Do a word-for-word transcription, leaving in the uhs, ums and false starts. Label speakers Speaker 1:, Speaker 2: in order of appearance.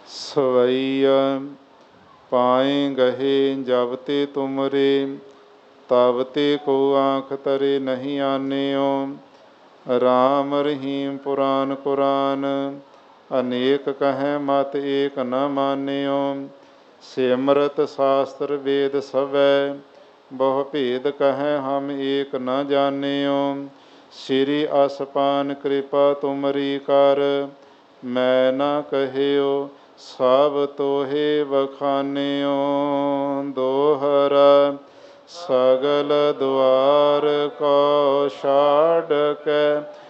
Speaker 1: ਸਵਈਆ ਪਾਏ ਗਹੇ ਜਬ ਤੇ ਤੁਮਰੇ, ਤਬ ਤੇ ਕੋ ਆਂਖ ਤਰੇ ਨਹੀਂ ਆਨਿਓ। ਰਾਮ ਰਹੀਮ ਪੁਰਾਨ ਕੁਰਾਨ, ਅਨੇਕ ਕਹੈ ਮਤ ਏਕ ਨ ਮਾਨਿਓ। ਸਿਮਰਤ ਸ਼ਾਸਤਰ ਵੇਦ ਸਭੈ, ਬਹੁ ਭੇਦ ਕਹੈ ਹਮ ਏਕ ਨ ਜਾਨਿਓ। ਸ੍ਰੀ ਅਸਪਾਨ ਕਿਰਪਾ ਤੁਮਰੀ ਕਰ, ਮੈਂ ਨਾ ਕਹਿਓ ਸਭ ਤੋਹੇ ਬਖਾਨਿਓ। ਦੋਹਰਾ ਸਗਲ ਦੁਆਰ ਕੋ ਛਾੜ ਕੇ,